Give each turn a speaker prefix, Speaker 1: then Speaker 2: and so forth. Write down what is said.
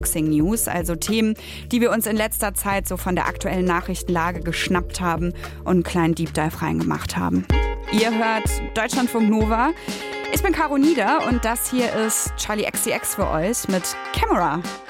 Speaker 1: Unboxing-News, also Themen, die wir uns in letzter Zeit so von der aktuellen Nachrichtenlage geschnappt haben und einen kleinen Deep Dive reingemacht haben. Ihr hört Deutschlandfunk Nova. Ich bin Caro Nieder und das hier ist Charlie XCX für euch mit Camera.